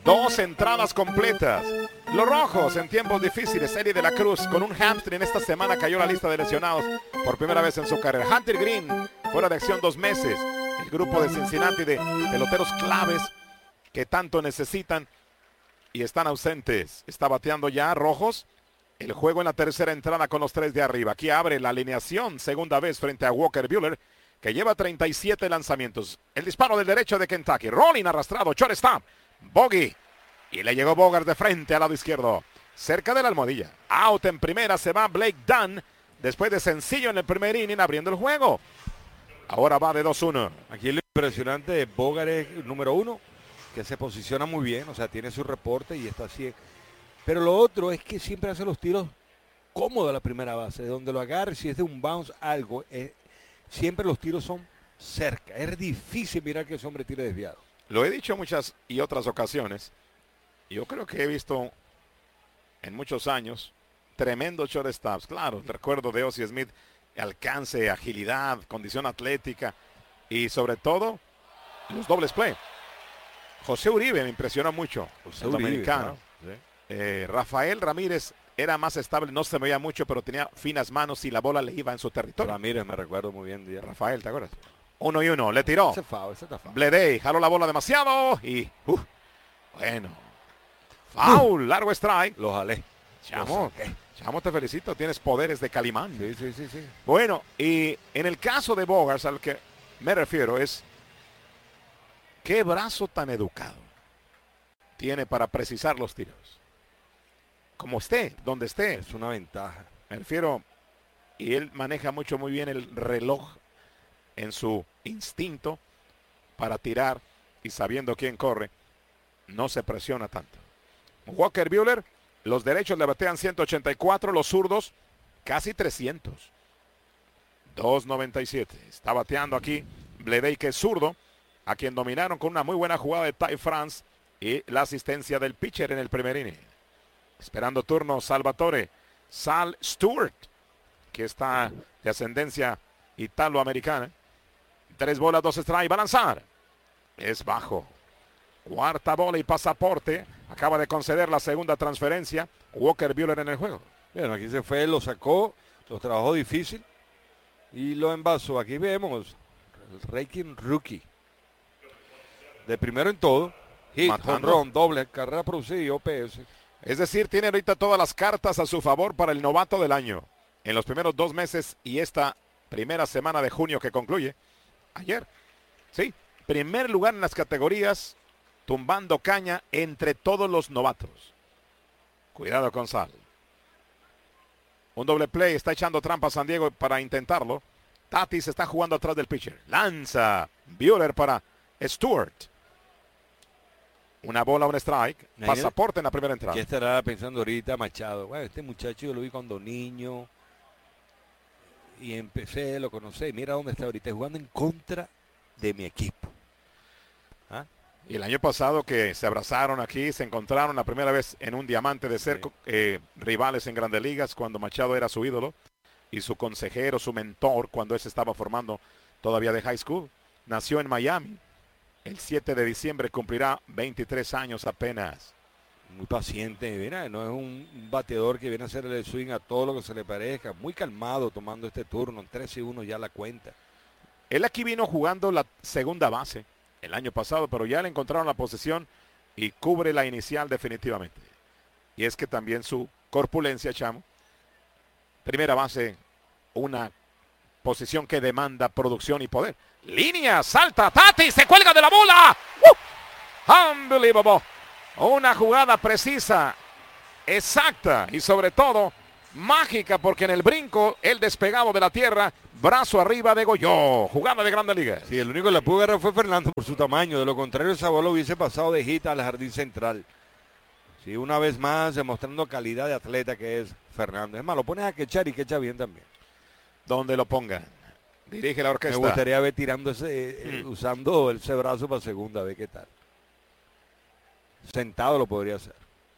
2 entradas completas. Los Rojos en tiempos difíciles. Eddie de la Cruz con un hamstring esta semana cayó a la lista de lesionados por primera vez en su carrera. Hunter Green fuera de acción 2 meses. El grupo de Cincinnati de peloteros claves que tanto necesitan y están ausentes. Está bateando ya Rojos el juego en la tercera entrada con los 3 de arriba. Aquí abre la alineación segunda vez frente a Walker Buehler, que lleva 37 lanzamientos. El disparo del derecho de Kentucky. Rolling arrastrado, shortstop. Bogey. Y le llegó Bogart de frente al lado izquierdo. Cerca de la almohadilla. Out en primera se va Blake Dunn. Después de sencillo en el primer inning abriendo el juego. Ahora va de 2-1. Aquí lo impresionante de Bogart es número 1, que se posiciona muy bien. O sea, tiene su reporte y está así. Pero lo otro es que siempre hace los tiros cómodos a la primera base. De donde lo agarre, si es de un bounce, algo. Siempre los tiros son cerca. Es difícil mirar que ese hombre tire desviado. Lo he dicho muchas y otras ocasiones. Yo creo que he visto en muchos años tremendos shortstops. Claro, el recuerdo de Ozzie Smith, alcance, agilidad, condición atlética y sobre todo los dobles play. José Uribe me impresionó mucho, el dominicano. Claro, sí. Rafael Ramírez era más estable, no se veía mucho, pero tenía finas manos y la bola le iba en su territorio. Ramírez me recuerdo muy bien. Rafael, ¿te acuerdas? 1-1, le tiró. Ese está foul. Bleday jaló la bola demasiado y bueno, foul, largo strike. Lo jalé. Chamo, te felicito, tienes poderes de Calimán. Sí. Bueno, y en el caso de Bogaerts, al que me refiero es qué brazo tan educado tiene para precisar los tiros. Como esté, donde esté. Es una ventaja. Me refiero, y él maneja muy bien el reloj en su instinto para tirar y sabiendo quién corre, no se presiona tanto. Walker Buehler, los derechos le batean 184, los zurdos casi 300. 2.97. Está bateando aquí Bleday, que es zurdo, a quien dominaron con una muy buena jugada de Ty France y la asistencia del pitcher en el primer inning. Esperando turno Salvatore Sal Stewart, que está de ascendencia italoamericana. 3 bolas, 2 strikes, va a lanzar. Es bajo. Cuarta bola y pasaporte. Acaba de conceder la segunda transferencia. Walker Buehler en el juego. Bueno, aquí se fue, lo sacó, lo trabajó difícil y lo envasó. Aquí vemos el ranking rookie. De primero en todo. Hit, home run, doble, carrera producida y OPS. Es decir, tiene ahorita todas las cartas a su favor para el novato del año. En los primeros 2 meses y esta primera semana de junio que concluye ayer. Sí, primer lugar en las categorías, tumbando caña entre todos los novatos. Cuidado con Sal. Un doble play, está echando trampa San Diego para intentarlo. Tatis está jugando atrás del pitcher. Lanza Buehler para Stewart. Una bola, un strike. Pasaporte en la primera entrada. ¿Qué estará pensando ahorita Machado? Bueno, este muchacho yo lo vi cuando niño y empecé, lo conocí. Mira dónde está ahorita, jugando en contra de mi equipo. ¿Ah? Y el año pasado que se abrazaron aquí, se encontraron la primera vez en un diamante de ser rivales en Grandes Ligas cuando Machado era su ídolo y su consejero, su mentor cuando él se estaba formando todavía de high school. Nació en Miami. El 7 de diciembre cumplirá 23 años apenas. Muy paciente, mira, no es un bateador que viene a hacer el swing a todo lo que se le parezca. Muy calmado tomando este turno, en 3-1 ya la cuenta. Él aquí vino jugando la segunda base el año pasado, pero ya le encontraron la posesión y cubre la inicial definitivamente. Y es que también su corpulencia, chamo. Primera base, una posición que demanda producción y poder. Línea, salta, Tatis, se cuelga de la bola. Unbelievable. Una jugada precisa, exacta y sobre todo mágica, porque en el brinco, el despegado de la tierra, brazo arriba degolló. Jugada de Grandes Ligas. Sí, el único que la pudo agarrar fue Fernando por su tamaño. De lo contrario, esa bola hubiese pasado de hit al jardín central. Sí, una vez más demostrando calidad de atleta que es Fernando. Es más, lo pones a quechar y quecha bien también. Donde lo pongan. Dirige la orquesta. Me gustaría ver tirando usando ese brazo para segunda, a ver qué tal. Sentado lo podría hacer.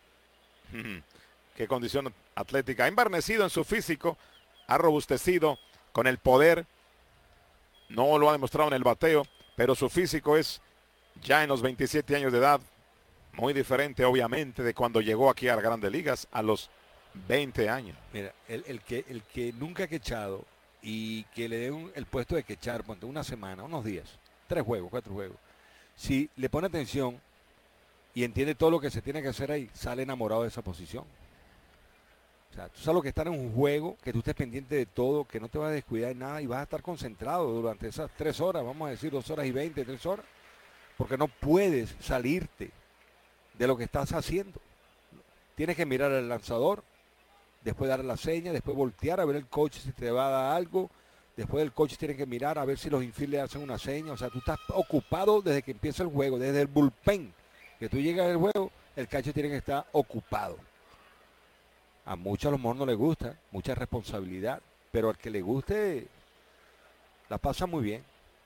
Qué condición atlética. Ha embarnecido en su físico, ha robustecido con el poder. No lo ha demostrado en el bateo, pero su físico es ya en los 27 años de edad Muy diferente, obviamente, de cuando llegó aquí a las Grandes Ligas a los 20 años. Mira, el que nunca ha quechado y que le den el puesto de quechar, ponte una semana, unos días, 3 juegos, 4 juegos. Si le pone atención y entiende todo lo que se tiene que hacer ahí, sale enamorado de esa posición. O sea, tú sabes lo que es estar en un juego, que tú estés pendiente de todo, que no te vas a descuidar en nada y vas a estar concentrado durante esas 3 horas, vamos a decir 2 horas y 20, 3 horas, porque no puedes salirte de lo que estás haciendo. Tienes que mirar al lanzador, después dar la seña, después voltear a ver el coach si te va a dar algo, después el coach tiene que mirar a ver si los infielders hacen una seña. O sea, tú estás ocupado desde que empieza el juego, desde el bullpen, que tú llegas al juego, el catcher tiene que estar ocupado. A muchos a lo mejor no les gusta, mucha responsabilidad, pero al que le guste, la pasa muy bien.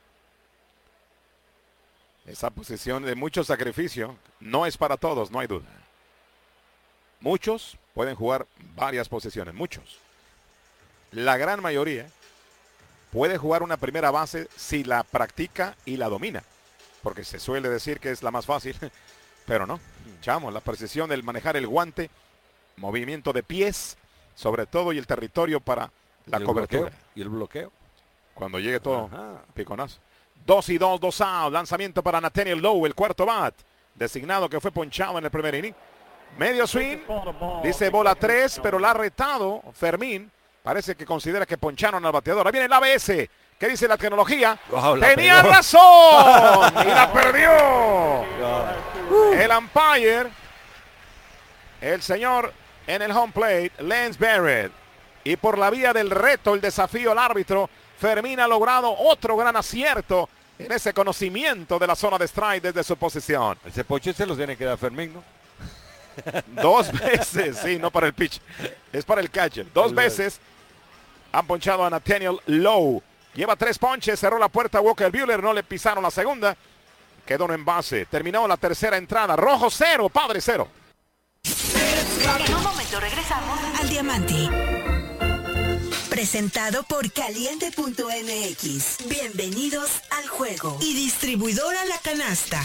Esa posición de mucho sacrificio no es para todos, no hay duda. Muchos pueden jugar varias posiciones, muchos. La gran mayoría puede jugar una primera base si la practica y la domina, porque se suele decir que es la más fácil, pero no. Chamo, la precisión del manejar el guante, movimiento de pies, sobre todo, y el territorio para la cobertura. Y el bloqueo. Cuando llegue todo, piconazo. 2-2, 2 out, lanzamiento para Nathaniel Lowe, el cuarto bat, designado que fue ponchado en el primer inning. Medio swing, dice bola 3, pero la ha retado Fermín. Parece que considera que poncharon al bateador. Ahí viene el ABS. ¿Qué dice la tecnología? Wow, tenía razón y la perdió. El umpire, el señor en el home plate, Lance Barrett. Y por la vía del reto, el desafío al árbitro, Fermín ha logrado otro gran acierto en ese conocimiento de la zona de strike desde su posición. Ese ponche se lo tiene que dar Fermín, ¿no? 2 veces, sí, no para el pitch, es para el catcher. 2 veces han ponchado a Nathaniel Lowe. Lleva 3 ponches, cerró la puerta a Walker Buehler, no le pisaron la segunda. Quedó en base. Terminó la tercera entrada. Rojo 0, Padre 0. En un momento regresamos al Diamante. Presentado por Caliente.mx. Bienvenidos al juego. Y distribuidora La Canasta.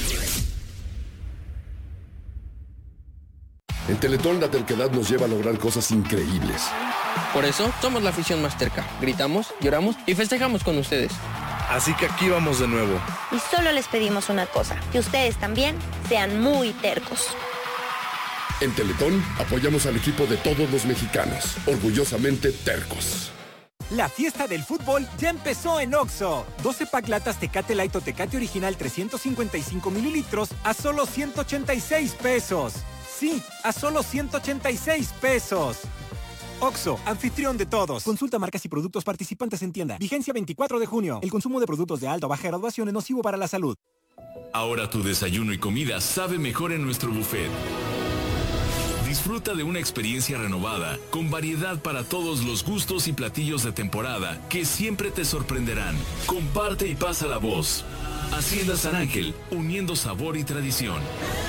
En Teletón la terquedad nos lleva a lograr cosas increíbles. Por eso somos la afición más terca. Gritamos, lloramos y festejamos con ustedes. Así que aquí vamos de nuevo. Y solo les pedimos una cosa, que ustedes también sean muy tercos. En Teletón apoyamos al equipo de todos los mexicanos, orgullosamente tercos. La fiesta del fútbol ya empezó en OXXO. 12 pack latas Tecate Light o Tecate Original 355 mililitros a solo 186 pesos. Sí, a solo 186 pesos. OXXO, anfitrión de todos. Consulta marcas y productos participantes en tienda. Vigencia 24 de junio. El consumo de productos de alta o baja graduación es nocivo para la salud. Ahora tu desayuno y comida sabe mejor en nuestro buffet. Disfruta de una experiencia renovada, con variedad para todos los gustos y platillos de temporada que siempre te sorprenderán. Comparte y pasa la voz. Hacienda San Ángel, uniendo sabor y tradición.